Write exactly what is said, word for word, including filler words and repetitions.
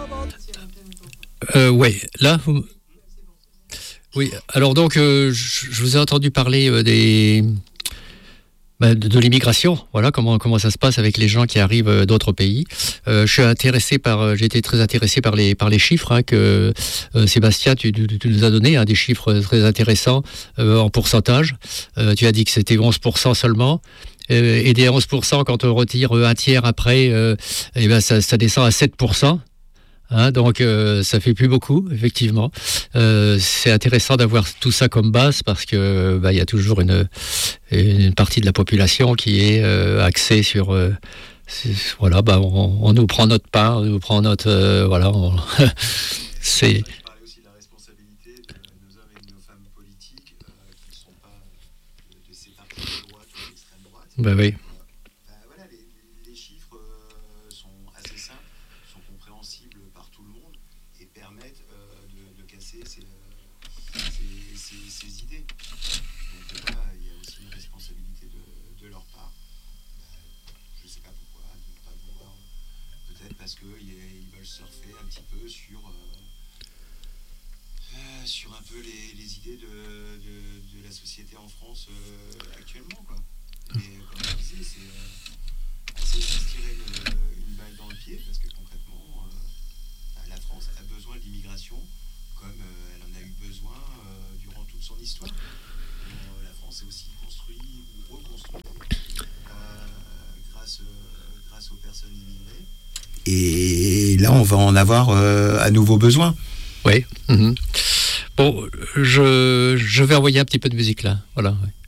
Euh, ouais, là, vous... oui. Alors donc, euh, je, je vous ai entendu parler euh, des bah, de, de l'immigration. Voilà comment comment ça se passe avec les gens qui arrivent euh, d'autres pays. Euh, je suis intéressé par, euh, j'ai été très intéressé par les par les chiffres hein, que euh, Sébastien, tu, tu, tu nous as donné, hein, des chiffres très intéressants euh, en pourcentage. Euh, tu as dit que c'était onze pour cent seulement. Euh, et des onze pour cent, quand on retire un tiers après, euh, et ben ça, ça descend à sept pour cent. Hein, donc euh, ça fait plus beaucoup, effectivement. Euh, c'est intéressant d'avoir tout ça comme base parce que bah, y a toujours une, une partie de la population qui est euh, axée sur euh, voilà, bah, on, on nous prend notre part, on nous prend notre euh, voilà. On, c'est. Ben oui. Sur un peu les, les idées de, de, de la société en France euh, actuellement, quoi. Et comme je disais, c'est euh, assez se tirer une, une balle dans le pied, parce que concrètement, euh, la France a besoin de l'immigration, comme euh, elle en a eu besoin euh, durant toute son histoire. Euh, la France est aussi construite ou reconstruite euh, grâce, euh, grâce aux personnes immigrées. Et là, on va en avoir euh, à nouveau besoin. Oui. Mmh. Bon, je, je vais envoyer un petit peu de musique là. Voilà. Ouais.